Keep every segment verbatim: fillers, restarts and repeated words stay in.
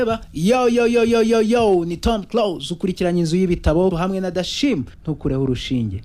yo yo yo yo yo yo ni Tom Close ukurikiranye inzu y'ibitabo hamwe na Dashim ntukureho urushinge.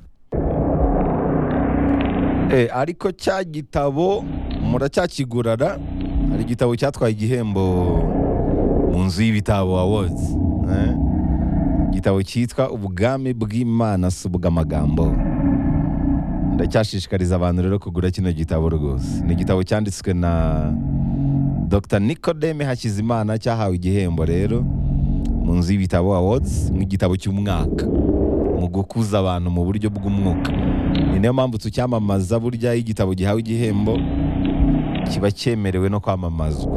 Eh ariko cya gitabo muracyakigurara, ari igitabo cyatwaye igihembo mu nzu y'ibitabo awards, eh igitabo cyitwa Ubwami bw'Imana subwa amagambo. Ndacyashishikariza abantu rero kugura kino gitabo rwose. Ni igitabo cyanditswe na Doctor Nicodeme Hakizimana, cyahawe igihembo rero mu nzu y'ibitabo awards nk'igitabo cy'umwaka mu gukuza abantu mu buryo bw'umwuka. Ni nayo mpamvu tucyamamaza, burya igitabo gihawe igihembo kiba cyemerewe no kwamamazwa.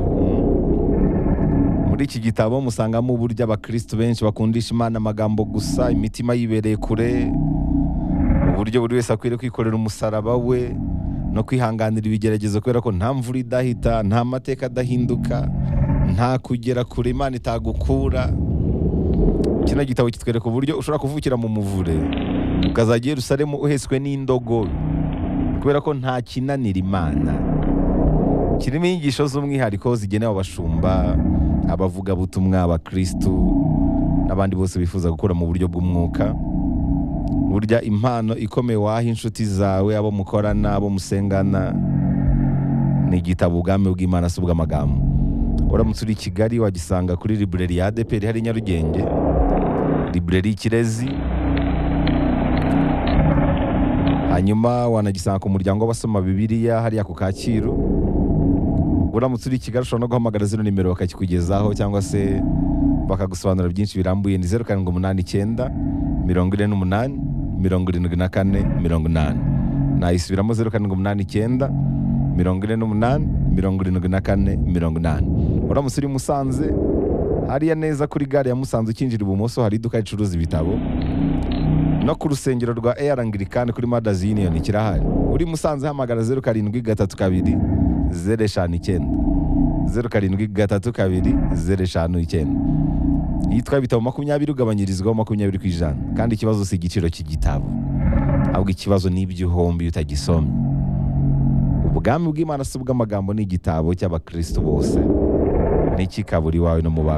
Muri iki gitabo musangamo uburyo abakristo benshi bakundisha Imana amagambo gusa, imitima yibereye kure, uburyo buri wese akwiriye kwikorera umusaraba we no kwihanganira ibigeragezo, kubera ko nta mvura idahita, nta mateka adahinduka, nta kugera kure Imana itagukura. Kino gitabo kitwereka uburyo ushobora kuvukira mu muvure ukazajya i Yerusalemu uhetswe n'indogobe, kubera ko nta kinanira Imana. Kirimo inyigisho z'umwihariko zigenewe abashumba, abavugabutumwa, abakristu n'abandi bose bifuza gukura mu buryo bw'umwuka. Burya impano ikomeye waha inshuti zawe, abo mukorana, abo musengana, ni igitabo Ubwami bw'Imana subwa amagambo. Uramutse uri i Kigali wagisanga kuri librairie ya A D P R hari Nyarugenge, librairie Kirezi. Hanyuma wanagisanga ku muryango w'abasoma Bibiliya hariya ku Kacyiru. Uramutse uri i Kigali ushobora no guhamagara zino nimero bakakikugezaho, cyangwa se bakagusobanurira byinshi birambuye. Ni zeru karindwi umunani icyenda mirongo ine n'umunani mirongo irindwi na kane mirongo inani. Nayisubiramo zeru karindwi umunani icyenda mirongo ine n'umunani mirongo irindwi na kane mirongo inani. Uramutse uri Musanze hariya neza kuri gare ya Musanze ukinjira ibumoso hari iduka ricuruza ibitabo, no ku rusengero rwa Air Anglikani kuri Mothers Union kirahari. Uri Musanze hamagara zeru karindwi gatatu kabiri zeru eshanu icyenda zeru karindwi gatatu kabiri zeru eshanu icyenda. Yitwa ibitabo makumyabiri ugabanyirizwaho makumyabiri ku ijana, kandi ikibazo si igiciro cy'igitabo, ahubwo ikibazo ni iby'ihombi utagisomye. Ubwami bw'Imana subwa amagambo ni igitabo cy'abakristo bose, n'ikikaburi wawe no mu